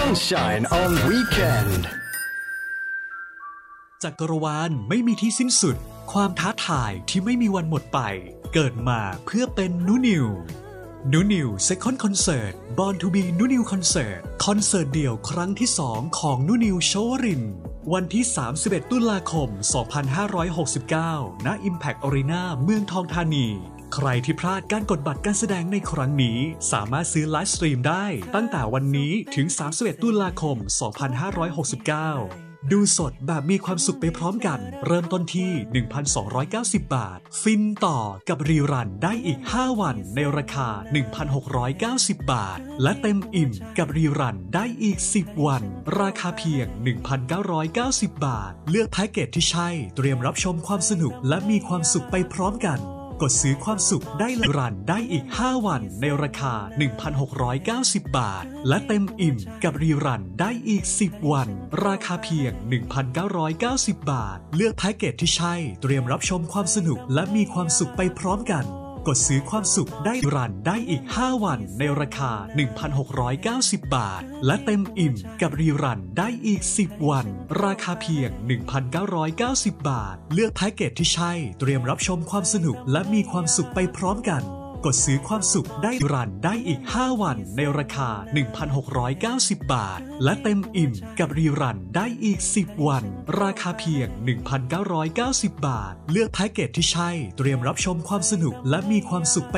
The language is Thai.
Sunshine on Weekend จักรวาลไม่มีที่สิ้นสุดความท้าทายที่ไม่มีวันหมดไปเกิดมาเพื่อเป็นนูนิวSecond Concert Born to be นูนิวคอนเสิร์ตเดี่ยวครั้งที่2ของนูนิวโชวรินวันที่31ตุลาคม2569ณ Impact Arena เมืองทองธานีใครที่พลาดการกดบัตรการแสดงในครั้งนี้สามารถซื้อไลฟ์สตรีมได้ตั้งแต่วันนี้ถึง31ตุลาคม2569ดูสดแบบมีความสุขไปพร้อมกันเริ่มต้นที่ 1,290 บาทฟินต่อกับรีรันได้อีก5วันในราคา 1,690 บาทและเต็มอิ่มกับรีรันได้อีก10วันราคาเพียง 1,990 บาทเลือกแพ็กเกจที่ใช่เตรียมรับชมความสนุกและมีความสุขไปพร้อมกันกดซื้อความสุขได้รีรันได้อีก5วันในราคา 1,690 บาทและเต็มอิ่มกับรีรันได้อีก10วันราคาเพียง 1,990 บาทเลือกแพ็กเกจที่ใช่เตรียมรับชมความสนุกและมีความสุขไปพร้อมกันกดซื้อความสุขได้รันได้อีก5วันในราคา 1,690 บาทและเต็มอิ่มกับรีรันได้อีก10วันราคาเพียง 1,990 บาทเลือกแพ็กเกจที่ใช่เตรียมรับชมความสนุกและมีความสุขไปพร้อมกันกดซื้อความสุขได้รันได้อีก5วันในราคา 1,690 บาทและเต็มอิ่มกับรีรันได้อีก10วันราคาเพียง 1,990 บาทเลือกแพ็กเกจที่ใช่เตรียมรับชมความสนุกและมีความสุขไป